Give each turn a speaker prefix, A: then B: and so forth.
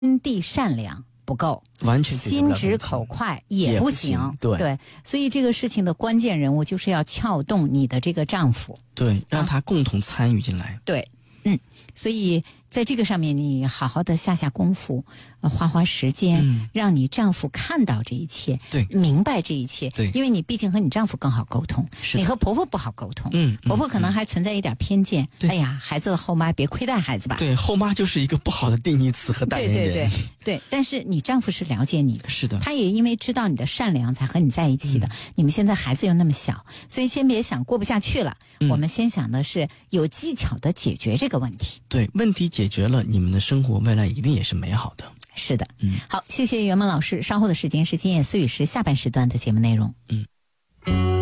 A: 心地善良不够，
B: 完全
A: 心直口快也不行。对，所以这个事情的关键人物就是要撬动你的这个丈夫，
B: 对，让他共同参与进来。
A: 对，所以在这个上面你好好的下功夫，花时间，让你丈夫看到这一切，
B: 对，
A: 明白这一切，
B: 对，
A: 因为你毕竟和你丈夫更好沟通，你和婆婆不好沟通，婆婆可能还存在一点偏见，哎呀，孩子的后妈别亏待孩子吧，
B: 对，后妈就是一个不好的定义词和代言人，
A: 对，但是你丈夫是了解你的，
B: 是的，
A: 他也因为知道你的善良才和你在一起的，你们现在孩子又那么小，所以先别想过不下去了，我们先想的是有技巧的解决这个问题，
B: 对，问题解决了，你们的生活未来一定也是美好的。
A: 是的，好，谢谢袁萌老师。稍后的时间是今夜思语时下半时段的节目内容。